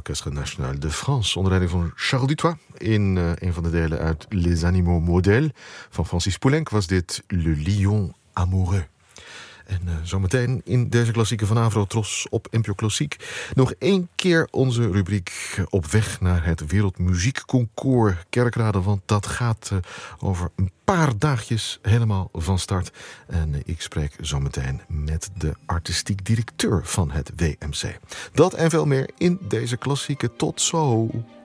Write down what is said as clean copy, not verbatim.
Orchestre National de France onder leiding van Charles Dutoit. In een van de delen uit Les Animaux Modèles van Francis Poulenc was dit Le Lion Amoureux. En zometeen in deze klassieke van Avrotros op NPO Klassiek nog 1 keer onze rubriek op weg naar het Wereldmuziekconcours Kerkrade. Want dat gaat over een paar dagjes helemaal van start. En ik spreek zometeen met de artistiek directeur van het WMC. Dat en veel meer in deze klassieke. Tot zo!